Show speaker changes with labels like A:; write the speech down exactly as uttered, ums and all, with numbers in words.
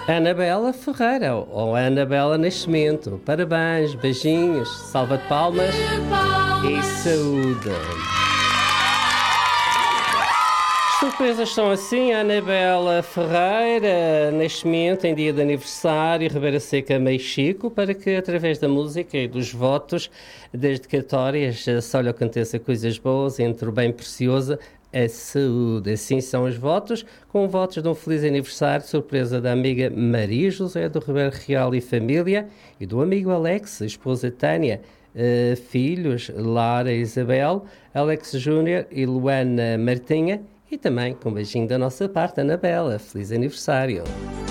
A: Anabela Ferreira ou Anabela Nascimento. Parabéns, beijinhos, salva de palmas e saúde. As surpresas são assim: a Anabela Ferreira, Nascimento, em dia de aniversário, Ribeira Seca, Mexico, para que através da música e dos votos das dedicatórias só lhe aconteça coisas boas, entre o bem precioso, a saúde. Assim são os votos, com votos de um feliz aniversário, surpresa da amiga Maria José do Ribeiro Real e família, e do amigo Alex, esposa Tânia, uh, filhos Lara e Isabel, Alex Júnior e Luana Martinha, e também com um beijinho da nossa parte, Anabela. Feliz aniversário!